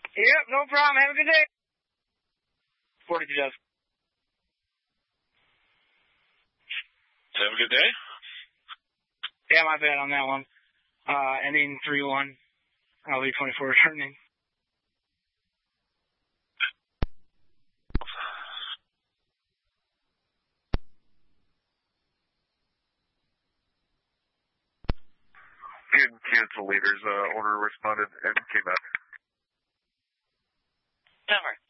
Yep, no problem. Have a good day. 42 does. Have a good day. Yeah, my bad on that one. Ending 3-1. I'll leave 24 returning. Good cancel leaders. Order responded and came back. Denver.